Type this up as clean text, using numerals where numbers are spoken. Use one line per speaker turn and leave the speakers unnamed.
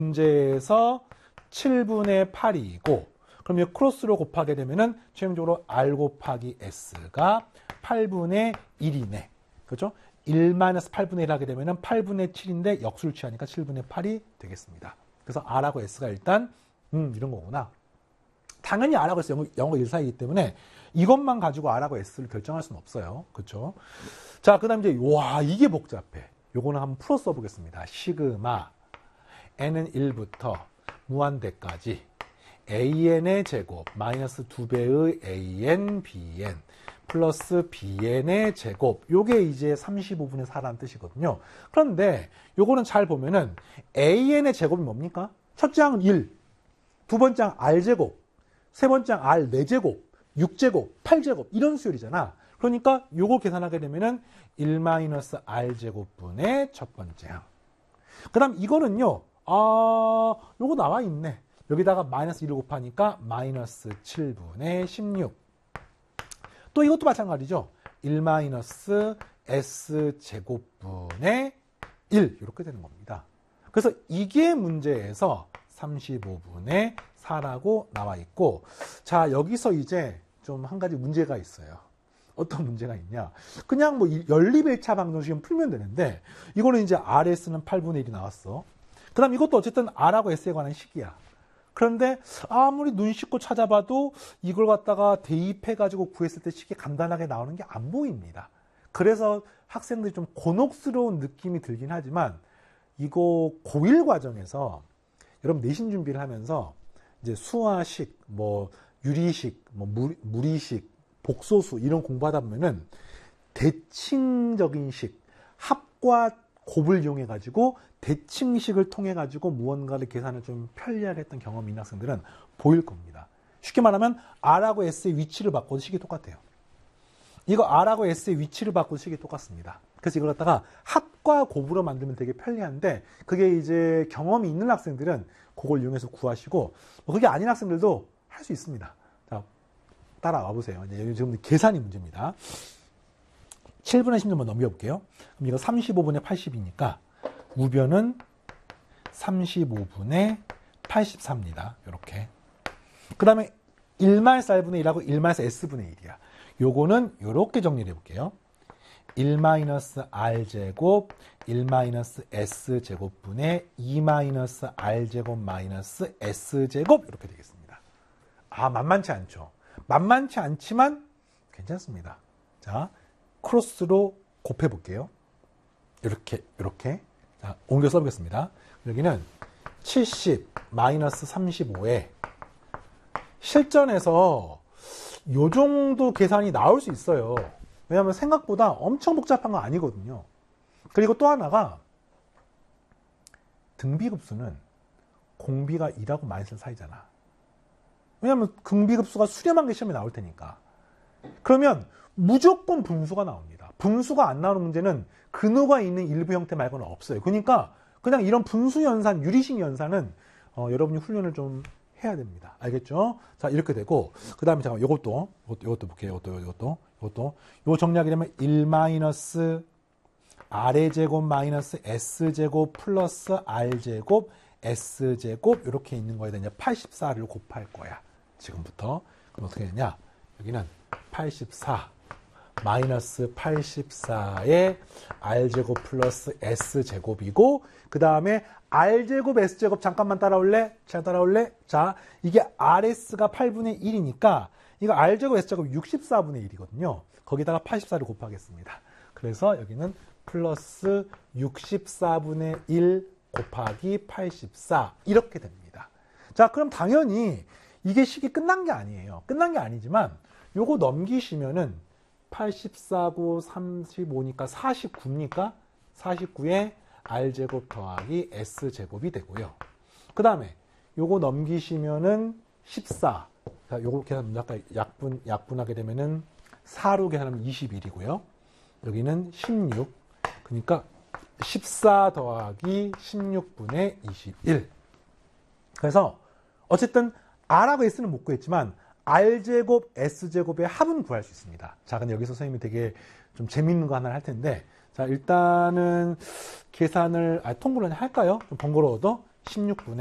문제에서 7분의 8이고 그럼 이 크로스로 곱하게 되면은 최종적으로 R 곱하기 S가 8분의 1이네. 그렇죠? 1-8분의 1 하게 되면은 8분의 7인데 역수를 취하니까 7분의 8이 되겠습니다. 그래서 R하고 S가 일단 이런 거구나. 당연히 R하고 S 영어가 1 사이이기 때문에 이것만 가지고 R하고 S를 결정할 수는 없어요. 그렇죠? 자, 그 다음 이제 와 이게 복잡해. 요거는 한번 풀어 써보겠습니다. 시그마 n은 1부터 무한대까지 an의 제곱 마이너스 2배의 an, bn 플러스 bn의 제곱 요게 이제 35분의 4라는 뜻이거든요. 그런데 요거는 잘 보면은 an의 제곱이 뭡니까? 첫째 항은 1, 두 번째 항 r제곱, 세 번째 항 r 4제곱, 6제곱, 8제곱 이런 수열이잖아. 그러니까 요거 계산하게 되면은 1-r제곱분의 첫 번째 항. 그 다음 이거는요. 요거 나와 있네. 여기다가 마이너스 1을 곱하니까 마이너스 7분의 16. 또 이것도 마찬가지죠. 1-s제곱분의 1 이렇게 되는 겁니다. 그래서 이게 문제에서 35분의 4라고 나와 있고 자 여기서 이제 좀 한 가지 문제가 있어요. 어떤 문제가 있냐. 그냥 뭐 연립일차 방정식은 풀면 되는데 이거는 이제 RS는 8분의 1이 나왔어. 그 다음 이것도 어쨌든 R하고 S에 관한 식이야. 그런데 아무리 눈 씻고 찾아봐도 이걸 갖다가 대입해가지고 구했을 때 식이 간단하게 나오는 게 안 보입니다. 그래서 학생들이 좀 곤혹스러운 느낌이 들긴 하지만 이거 고1 과정에서 여러분 내신 준비를 하면서 이제 수화식, 뭐 유리식, 뭐 무리식, 복소수 이런 공부하다 보면은 대칭적인 식, 합과 곱을 이용해 가지고 대칭식을 통해 가지고 무언가를 계산을 좀 편리하게 했던 경험이 있는 학생들은 보일 겁니다. 쉽게 말하면 R하고 S의 위치를 바꿔도 식이 똑같아요. 이거 R하고 S의 위치를 바꿔도 식이 똑같습니다. 그래서 이걸 갖다가 합과 곱으로 만들면 되게 편리한데 그게 이제 경험이 있는 학생들은 그걸 이용해서 구하시고 그게 아닌 학생들도 할 수 있습니다. 자, 따라와 보세요. 이제 지금 계산이 문제입니다. 7분의 16번 넘겨볼게요. 그럼 이거 35분의 80이니까 우변은 35분의 84입니다. 이렇게. 그 다음에 1-R분의 1하고 1-S분의 1이야. 요거는 이렇게 정리를 해볼게요. 1-R제곱, 1-S제곱분의 2-R제곱 마이너스 S제곱 이렇게 되겠습니다. 만만치 않죠. 만만치 않지만 괜찮습니다. 자, 크로스로 곱해볼게요. 이렇게. 자, 옮겨 써보겠습니다. 여기는 70 마이너스 35에 실전에서 요 정도 계산이 나올 수 있어요. 왜냐하면 생각보다 엄청 복잡한 건 아니거든요. 그리고 또 하나가 등비급수는 공비가 2하고 마이너스 사이잖아. 왜냐하면 등비급수가 수렴한 게 시험에 나올 테니까. 그러면 무조건 분수가 나옵니다. 분수가 안 나오는 문제는 근호가 있는 일부 형태 말고는 없어요. 그러니까 그냥 이런 분수 연산, 유리식 연산은 여러분이 훈련을 좀 해야 됩니다. 알겠죠? 자, 이렇게 되고 그 다음에 잠깐 요것도 볼게요. 요것도 정리하게 되면 1-R의 제곱 마이너스 S제곱 플러스 R제곱 S제곱 이렇게 있는 거에다 이제 84를 곱할 거야. 지금부터. 그럼 어떻게 되냐? 여기는 84 마이너스 84의 R제곱 플러스 S제곱이고 그 다음에 R제곱 S제곱 잠깐만 따라올래? 자, 이게 RS가 8분의 1이니까 이거 R제곱 S제곱 64분의 1이거든요. 거기다가 84를 곱하겠습니다. 그래서 여기는 플러스 64분의 1 곱하기 84 이렇게 됩니다. 자, 그럼 당연히 이게 식이 끝난 게 아니에요. 끝난 게 아니지만 요거 넘기시면은 84고 35니까 49입니까? 49에 R제곱 더하기 S제곱이 되고요. 그 다음에 요거 넘기시면은 14. 자, 요거 계산 약간 약분하게 되면은 4로 계산하면 21이고요. 여기는 16. 그러니까 14 더하기 16분의 21. 그래서 어쨌든 R하고 S는 못 구했지만 R제곱, S제곱의 합은 구할 수 있습니다. 자, 근데 여기서 선생님이 되게 좀 재밌는 거 하나 할 텐데, 자, 일단은 계산을, 통분을 할까요? 좀 번거로워도. 16분의